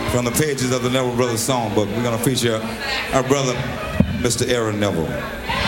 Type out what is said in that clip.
from the pages of the Neville Brothers song, but we're going to feature our brother, Mr. Aaron Neville.